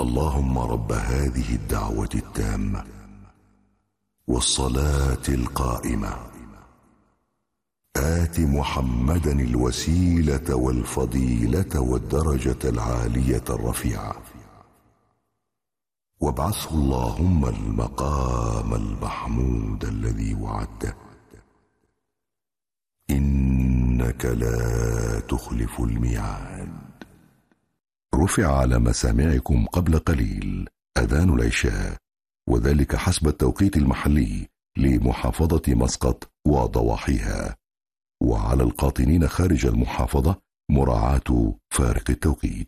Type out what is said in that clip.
اللهم رب هذه الدعوة التامة والصلاة القائمة آت محمدا الوسيلة والفضيلة والدرجة العالية الرفيعة وابعثه اللهم المقام المحمود الذي وعدته إنك لا تخلف الميعاد. رفع على مسامعكم قبل قليل أذان العشاء، وذلك حسب التوقيت المحلي لمحافظة مسقط وضواحيها، وعلى القاطنين خارج المحافظة مراعاة فارق التوقيت.